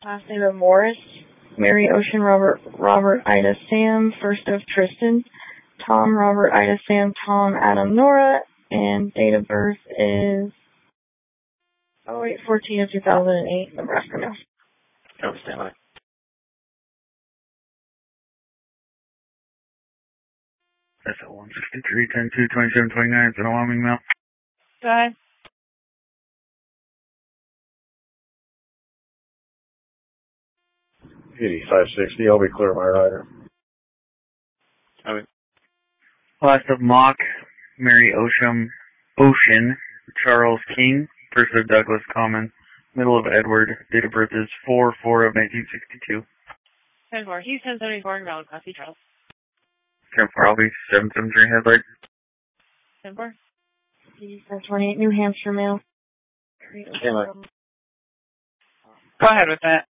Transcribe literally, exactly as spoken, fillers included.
Last name of Morris. Mary Ocean Robert Robert Ida Sam. First of Tristan. Tom Robert Ida Sam Tom Adam Nora. And date of birth is oh eight fourteen of two thousand eight, Nebraska mail. Oh, stand by. That's at one sixty-three, ten two, twenty-seven, twenty-nine. It's an alarming mail. Go ahead. eighty-five sixty, I'll be clear my rider. Okay. Last of Mock, Mary Ocean, Ocean, Charles King, first of Douglas Common, middle of Edward, date of birth is four four of nineteen sixty-two. ten four, Houston seventy-four, Valid Class C, Charles. ten four, I'll be seven seven three headlight. ten four. eighty-five twenty-eight, New Hampshire mail. Stand by. Go ahead with that.